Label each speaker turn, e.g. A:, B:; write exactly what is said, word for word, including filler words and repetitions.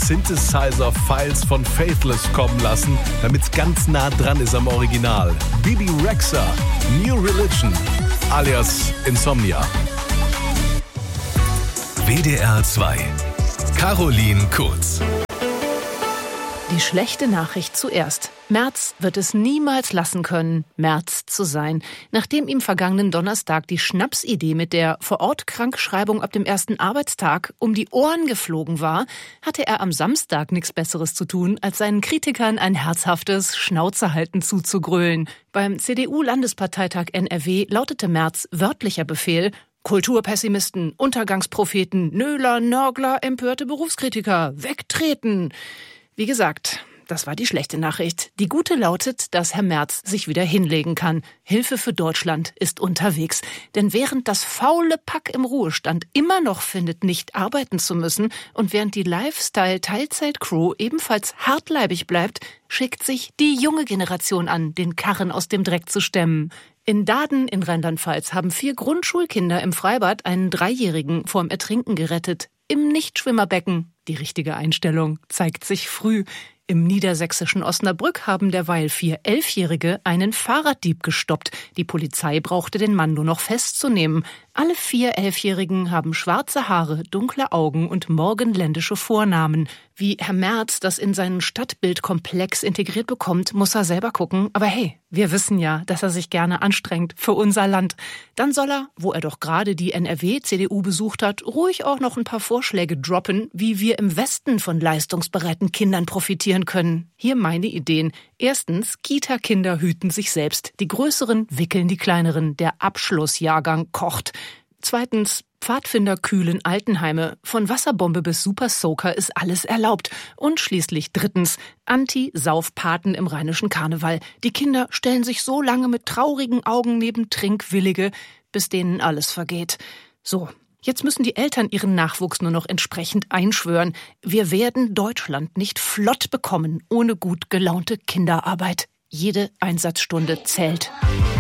A: Synthesizer-Files von Faithless kommen lassen, damit es ganz nah dran ist am Original. Bebe Rexha, New Religion, alias Insomnia.
B: W D R zwei. Caroline Kurz.
C: Die schlechte Nachricht zuerst. Merz wird es niemals lassen können, Merz zu sein. Nachdem ihm vergangenen Donnerstag die Schnapsidee mit der Vor-Ort-Krankschreibung ab dem ersten Arbeitstag um die Ohren geflogen war, hatte er am Samstag nichts Besseres zu tun, als seinen Kritikern ein herzhaftes Schnauzehalten zuzugrölen. Beim C D U-Landesparteitag N R W lautete Merz wörtlicher Befehl: Kulturpessimisten, Untergangspropheten, Nöler, Nörgler, empörte Berufskritiker, wegtreten! Wie gesagt, das war die schlechte Nachricht. Die gute lautet, dass Herr Merz sich wieder hinlegen kann. Hilfe für Deutschland ist unterwegs. Denn während das faule Pack im Ruhestand immer noch findet, nicht arbeiten zu müssen, und während die Lifestyle-Teilzeit-Crew ebenfalls hartleibig bleibt, schickt sich die junge Generation an, den Karren aus dem Dreck zu stemmen. In Dahden in Rheinland-Pfalz haben vier Grundschulkinder im Freibad einen Dreijährigen vorm Ertrinken gerettet. Im Nichtschwimmerbecken. Die richtige Einstellung zeigt sich früh. Im niedersächsischen Osnabrück haben derweil vier Elfjährige einen Fahrraddieb gestoppt. Die Polizei brauchte den Mann nur noch festzunehmen. Alle vier Elfjährigen haben schwarze Haare, dunkle Augen und morgenländische Vornamen. Wie Herr Merz das in seinen Stadtbildkomplex integriert bekommt, muss er selber gucken. Aber hey, wir wissen ja, dass er sich gerne anstrengt für unser Land. Dann soll er, wo er doch gerade die N R W-C D U besucht hat, ruhig auch noch ein paar Vorschläge droppen, wie wir im Westen von leistungsbereiten Kindern profitieren können. Hier meine Ideen. Erstens, Kita-Kinder hüten sich selbst. Die Größeren wickeln die Kleineren. Der Abschlussjahrgang kocht. Zweitens, Pfadfinder kühlen Altenheime. Von Wasserbombe bis Super Soaker ist alles erlaubt. Und schließlich drittens, Anti-Saufpaten im rheinischen Karneval. Die Kinder stellen sich so lange mit traurigen Augen neben Trinkwillige, bis denen alles vergeht. So, jetzt müssen die Eltern ihren Nachwuchs nur noch entsprechend einschwören. Wir werden Deutschland nicht flott bekommen ohne gut gelaunte Kinderarbeit. Jede Einsatzstunde zählt.